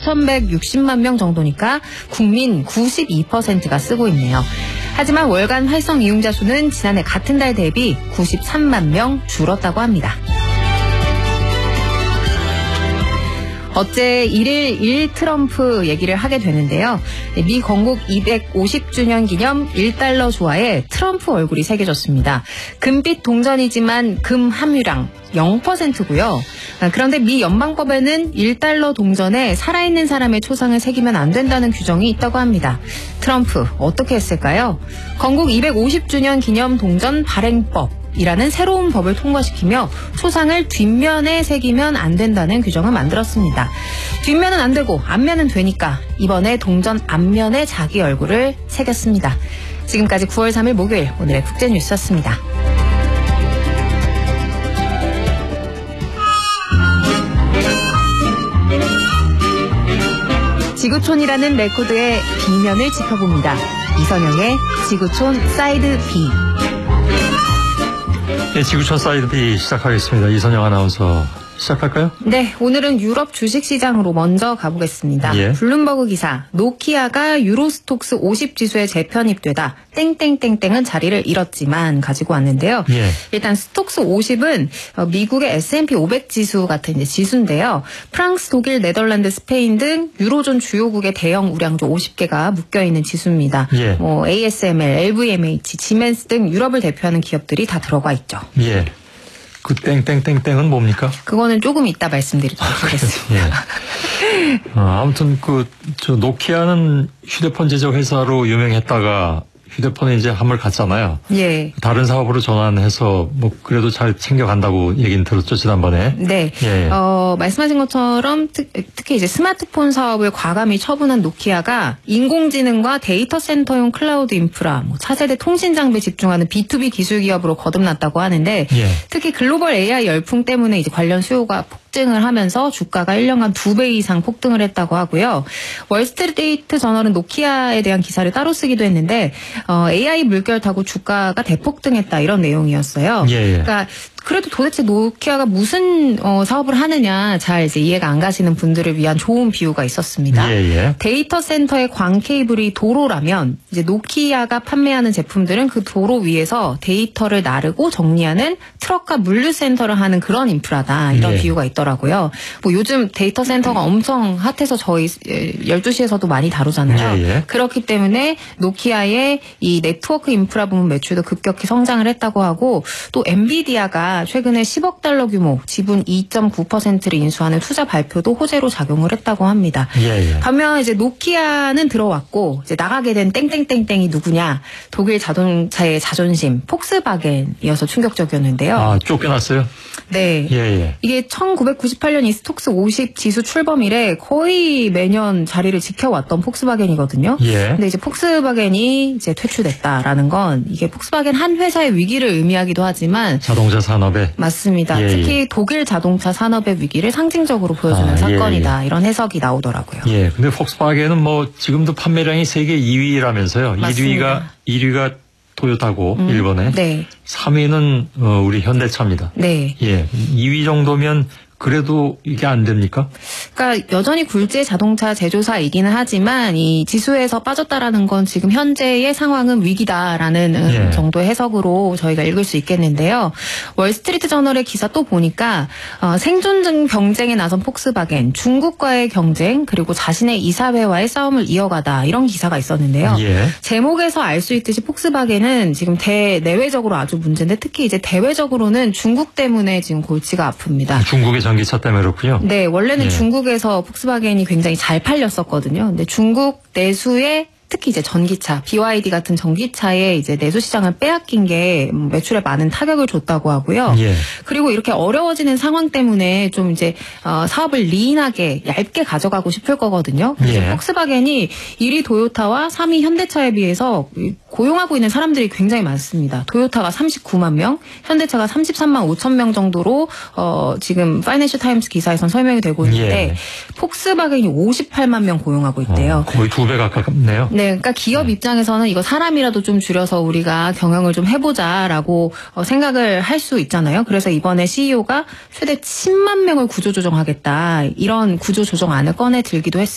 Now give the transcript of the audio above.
4,160만 명 정도니까 국민 92%가 쓰고 있네요. 하지만 월간 활성 이용자 수는 지난해 같은 달 대비 93만 명 줄었다고 합니다. 어째 1일 1 트럼프 얘기를 하게 되는데요. 미 건국 250주년 기념 1달러 조화에 트럼프 얼굴이 새겨졌습니다. 금빛 동전이지만 금 함유량 0%고요. 그런데 미 연방법에는 1달러 동전에 살아있는 사람의 초상을 새기면 안 된다는 규정이 있다고 합니다. 트럼프 어떻게 했을까요? 건국 250주년 기념 동전 발행법 이라는 새로운 법을 통과시키며 초상을 뒷면에 새기면 안 된다는 규정을 만들었습니다. 뒷면은 안 되고 앞면은 되니까 이번에 동전 앞면에 자기 얼굴을 새겼습니다. 지금까지 9월 3일 목요일 오늘의 국제뉴스였습니다. 지구촌이라는 레코드의 B면을 지켜봅니다. 이선영의 지구촌 사이드 B. 네, 지구촌 사이드 B 시작하겠습니다. 이선영 아나운서 시작할까요? 네, 오늘은 유럽 주식시장으로 먼저 가보겠습니다. 예. 블룸버그 기사, 노키아가 유로스톡스 50 지수에 재편입되다. 땡땡땡땡은 자리를 잃었지만 가지고 왔는데요. 예. 일단 스톡스 50은 미국의 S&P 500 지수 같은 이제 지수인데요. 프랑스, 독일, 네덜란드, 스페인 등 유로존 주요국의 대형 우량주 50개가 묶여있는 지수입니다. 예. 뭐 ASML, LVMH, 지멘스 등 유럽을 대표하는 기업들이 다 들어가 있죠. 예. 그 땡땡땡땡은 뭡니까? 그거는 조금 이따 말씀드리도록 하겠습니다. 예. 아무튼 저 노키아는 휴대폰 제조 회사로 유명했다가 휴대폰에 이제 한물 갔잖아요. 예. 다른 사업으로 전환해서 뭐 그래도 잘 챙겨간다고 얘기는 들었죠, 지난번에. 네. 예. 말씀하신 것처럼 특히 이제 스마트폰 사업을 과감히 처분한 노키아가 인공지능과 데이터 센터용 클라우드 인프라, 뭐 차세대 통신 장비에 집중하는 B2B 기술 기업으로 거듭났다고 하는데 예. 특히 글로벌 AI 열풍 때문에 이제 관련 수요가 폭증을 하면서 주가가 1년간 2배 이상 폭등을 했다고 하고요. 월스트리트 저널은 노키아에 대한 기사를 따로 쓰기도 했는데 AI 물결 타고 주가가 대폭등했다 이런 내용이었어요. 예, 예. 그러니까 그래도 도대체 노키아가 무슨 사업을 하느냐 잘 이제 이해가 안 가시는 분들을 위한 좋은 비유가 있었습니다. 예, 예. 데이터 센터의 광 케이블이 도로라면 이제 노키아가 판매하는 제품들은 그 도로 위에서 데이터를 나르고 정리하는 트럭과 물류 센터를 하는 그런 인프라다 이런 예. 비유가 있더라고요. 뭐 요즘 데이터 센터가 엄청 핫해서 저희 12시에서도 많이 다루잖아요. 예, 예. 그렇기 때문에 노키아의 이 네트워크 인프라 부문 매출도 급격히 성장을 했다고 하고 또 엔비디아가 최근에 10억 달러 규모 지분 2.9%를 인수하는 투자 발표도 호재로 작용을 했다고 합니다. 예, 예. 반면 이제 노키아는 들어왔고 이제 나가게 된 땡땡땡땡이 누구냐? 독일 자동차의 자존심 폭스바겐이어서 충격적이었는데요. 아, 쫓겨났어요? 네. 예, 예. 이게 1998년 이 스톡스 50 지수 출범 이래 거의 매년 자리를 지켜왔던 폭스바겐이거든요. 예. 근데 이제 폭스바겐이 이제 퇴출됐다라는 건 이게 폭스바겐 한 회사의 위기를 의미하기도 하지만 자동차 산업에. 맞습니다. 예, 특히 예. 독일 자동차 산업의 위기를 상징적으로 보여주는 사건이다. 이런 해석이 나오더라고요. 예. 근데 폭스바겐은 뭐 지금도 판매량이 세계 2위라면서요. 맞습니다. 1위가 토요타고 일본에. 네. 3위는 우리 현대차입니다. 네. 예. 2위 정도면 그래도 이게 안 됩니까? 그러니까 여전히 굴지의 자동차 제조사이기는 하지만 이 지수에서 빠졌다라는 건 지금 현재의 상황은 위기다라는 예. 정도의 해석으로 저희가 읽을 수 있겠는데요. 월스트리트 저널의 기사 또 보니까 생존 경쟁에 나선 폭스바겐, 중국과의 경쟁 그리고 자신의 이사회와의 싸움을 이어가다 이런 기사가 있었는데요. 예. 제목에서 알 수 있듯이 폭스바겐은 지금 내외적으로 아주 문제인데 특히 이제 대외적으로는 중국 때문에 지금 골치가 아픕니다. 중국의 전기차 때문에 그렇군요. 네, 원래는 예. 중국에서 폭스바겐이 굉장히 잘 팔렸었거든요. 근데 중국 내수에 특히 이제 전기차, BYD 같은 전기차의 이제 내수 시장을 빼앗긴 게 매출에 많은 타격을 줬다고 하고요. 예. 그리고 이렇게 어려워지는 상황 때문에 좀 이제 사업을 리인하게 얇게 가져가고 싶을 거거든요. 그래서 예. 폭스바겐이 1위 도요타와 3위 현대차에 비해서 고용하고 있는 사람들이 굉장히 많습니다. 도요타가 39만 명, 현대차가 33만 5천 명 정도로 지금 파이낸셜 타임스 기사에선 설명이 되고 있는데 예. 폭스바겐이 58만 명 고용하고 있대요. 거의 2배 가깝네요. 네, 그러니까 기업 입장에서는 이거 사람이라도 좀 줄여서 우리가 경영을 좀 해보자라고 생각을 할 수 있잖아요. 그래서 이번에 CEO가 최대 10만 명을 구조조정하겠다 이런 구조조정안을 꺼내 들기도 했습니다.